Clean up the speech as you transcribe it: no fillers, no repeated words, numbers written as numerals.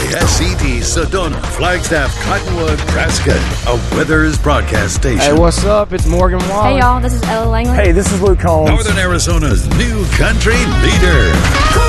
KSET, Sedona, Flagstaff, Cottonwood, Prescott, a Withers broadcast station. Hey, what's up? It's Morgan Wallen. Hey, y'all. This is Ella Langley. Hey, this is Luke Combs. Northern Arizona's new country leader.